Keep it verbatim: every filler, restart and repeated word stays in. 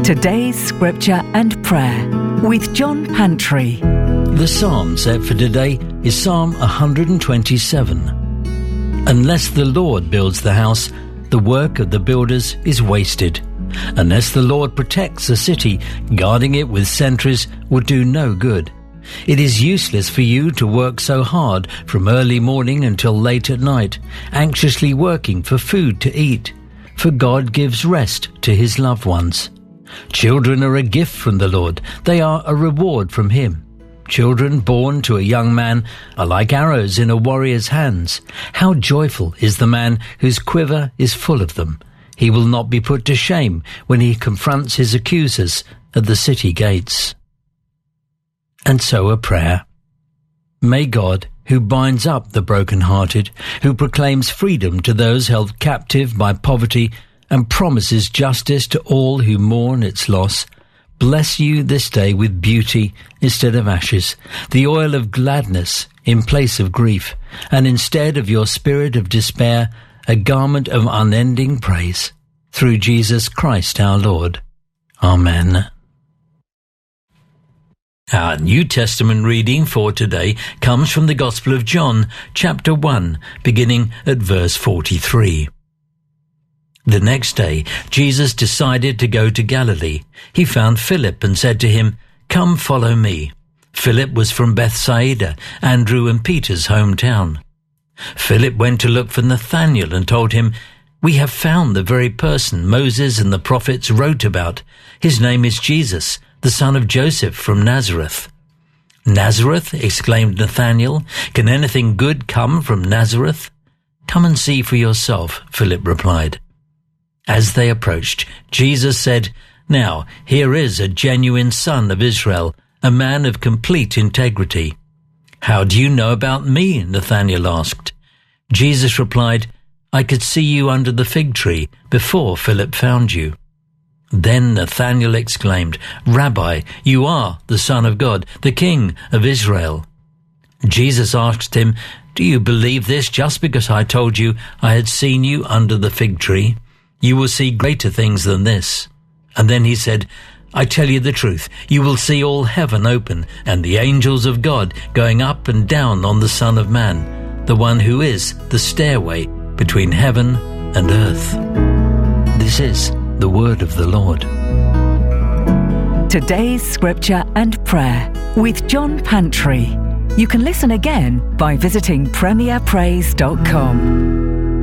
Today's Scripture and Prayer with John Pantry. The psalm set for today is Psalm one twenty-seven. Unless the Lord builds the house, the work of the builders is wasted. Unless the Lord protects the city, guarding it with sentries will do no good. It is useless for you to work so hard from early morning until late at night, anxiously working for food to eat, for God gives rest to his loved ones. Children are a gift from the Lord. They are a reward from him. Children born to a young man are like arrows in a warrior's hands. How joyful is the man whose quiver is full of them. He will not be put to shame when he confronts his accusers at the city gates. And so a prayer. May God, who binds up the broken-hearted, who proclaims freedom to those held captive by poverty and promises justice to all who mourn its loss, bless you this day with beauty instead of ashes, the oil of gladness in place of grief, and instead of your spirit of despair, a garment of unending praise. Through Jesus Christ our Lord. Amen. Our New Testament reading for today comes from the Gospel of John, chapter one, beginning at verse forty-three. The next day, Jesus decided to go to Galilee. He found Philip and said to him, "Come, follow me." Philip was from Bethsaida, Andrew and Peter's hometown. Philip went to look for Nathanael and told him, "We have found the very person Moses and the prophets wrote about. His name is Jesus, the son of Joseph from Nazareth." "Nazareth?" exclaimed Nathanael. "Can anything good come from Nazareth?" "Come and see for yourself," Philip replied. As they approached, Jesus said, "Now, here is a genuine son of Israel, a man of complete integrity." "How do you know about me?" Nathanael asked. Jesus replied, "I could see you under the fig tree before Philip found you." Then Nathanael exclaimed, "Rabbi, you are the Son of God, the King of Israel." Jesus asked him, "Do you believe this just because I told you I had seen you under the fig tree? You will see greater things than this." And then he said, "I tell you the truth, you will see all heaven open and the angels of God going up and down on the Son of Man, the one who is the stairway between heaven and earth." This is the word of the Lord. Today's Scripture and Prayer with John Pantry. You can listen again by visiting premier praise dot com.